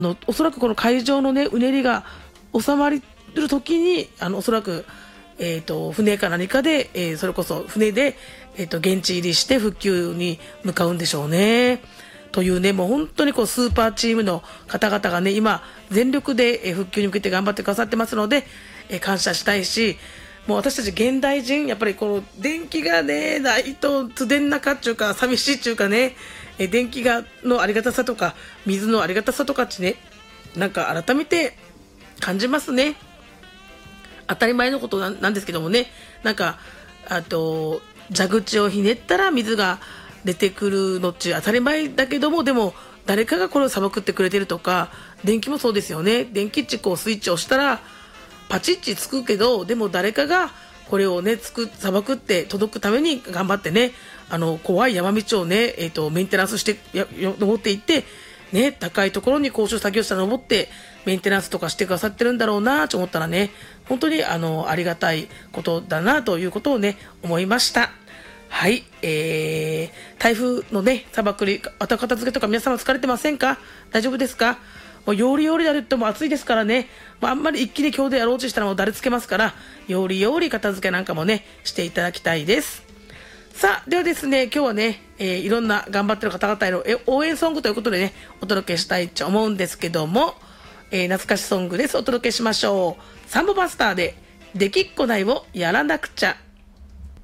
おそらくこの海上のねうねりが収まる時におそらく、船か何かで、それこそ船で、現地入りして復旧に向かうんでしょうね。というね、もう本当にこうスーパーチームの方々がね今全力で復旧に向けて頑張ってくださってますので、感謝したいし、もう私たち現代人やっぱりこの電気がねないとつでんなかっちゅうか寂しいっちゅうかね、電気がのありがたさとか水のありがたさとかってね、なんか改めて感じますね。当たり前のことなんですけどもね、なんか蛇口をひねったら水が出てくるのっち当たり前だけども、でも誰かがこれをさばくってくれてるとか、電気もそうですよね。電気っちこうスイッチを押したらパチッチつくけど、でも誰かがこれをねさばくって届くために頑張ってね、怖い山道をね、メンテナンスして登っていってね、高いところに高所作業車登ってメンテナンスとかしてくださってるんだろうなと思ったらね、本当にありがたいことだなということをね思いました。はい、台風のね砂漠に片付けとか皆様疲れてませんか？大丈夫ですか？もうよりよりやるとも暑いですからね、あんまり一気に今日でやろうとしたらもうだれつけますから、よりより片付けなんかもねしていただきたいです。さあではですね、今日はね、いろんな頑張ってる方々への応援ソングということでねお届けしたいと思うんですけども、懐かしソングです。お届けしましょう。サンボマスターでできっこないをやらなくちゃ。